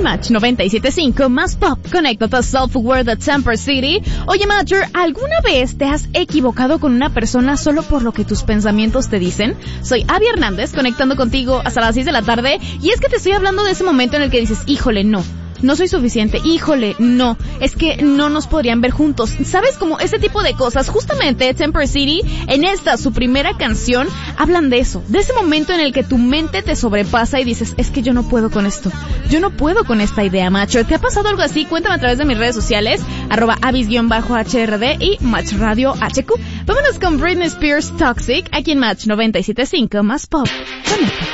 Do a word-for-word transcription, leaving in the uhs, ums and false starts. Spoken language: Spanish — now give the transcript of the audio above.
en Match noventa y siete punto cinco más pop. Conéctate a Self-Aware de Temper City. Oye, Matcher, ¿alguna vez te has equivocado con una persona solo por lo que tus pensamientos te dicen? Soy Abby Hernández, conectando contigo hasta las seis de la tarde, y es que te estoy hablando de ese momento en el que dices, híjole, no. No soy suficiente, híjole, no, es que no nos podrían ver juntos. ¿Sabes? Como ese tipo de cosas. Justamente Temper City, en esta, su primera canción, hablan de eso. De ese momento en el que tu mente te sobrepasa y dices, es que yo no puedo con esto. Yo no puedo con esta idea, macho. ¿Te ha pasado algo así? Cuéntame a través de mis redes sociales, arroba avis-H R D y Match Radio H Q. Vámonos con Britney Spears Toxic, aquí en Match noventa y siete punto cinco más pop. Conecta.